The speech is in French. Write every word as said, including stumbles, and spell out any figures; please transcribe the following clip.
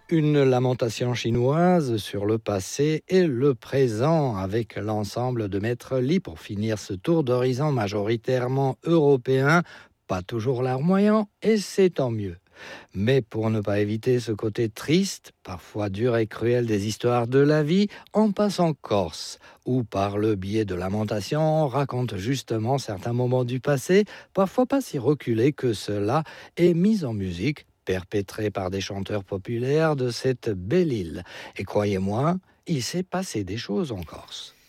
Une lamentation chinoise sur le passé et le présent avec l'ensemble de Maître Li pour finir ce tour d'horizon majoritairement européen, pas toujours larmoyant et c'est tant mieux. Mais pour ne pas éviter ce côté triste, parfois dur et cruel des histoires de la vie, on passe en Corse, où par le biais de lamentation, on raconte justement certains moments du passé, parfois pas si reculés que cela, et mis en musique, perpétrés par des chanteurs populaires de cette belle île. Et croyez-moi, il s'est passé des choses en Corse.